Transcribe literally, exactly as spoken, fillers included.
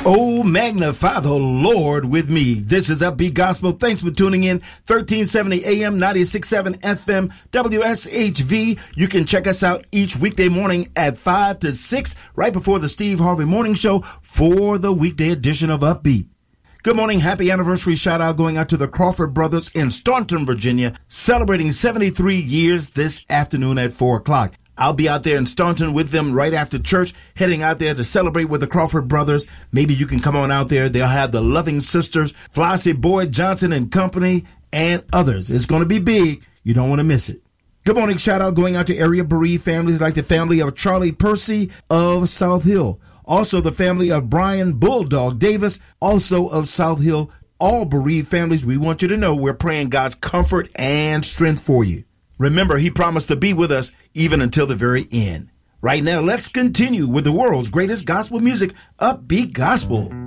Oh, magnify the Lord with me. This is Upbeat Gospel. Thanks for tuning in. thirteen seventy A M, ninety-six point seven F M, W S H V. You can check us out each weekday morning at five to six, right before the Steve Harvey Morning Show for the weekday edition of Upbeat. Good morning. Happy anniversary shout out going out to the Crawford brothers in Staunton, Virginia, celebrating seventy-three years this afternoon at four o'clock. I'll be out there in Staunton with them right after church, heading out there to celebrate with the Crawford brothers. Maybe you can come on out there. They'll have the Loving Sisters, Flossie Boyd Johnson and Company, and others. It's going to be big. You don't want to miss it. Good morning. Shout out going out to area bereaved families like the family of Charlie Percy of South Hill. Also the family of Brian Bulldog Davis, also of South Hill. All bereaved families, we want you to know we're praying God's comfort and strength for you. Remember, he promised to be with us even until the very end. Right now, let's continue with the world's greatest gospel music, Upbeat Gospel.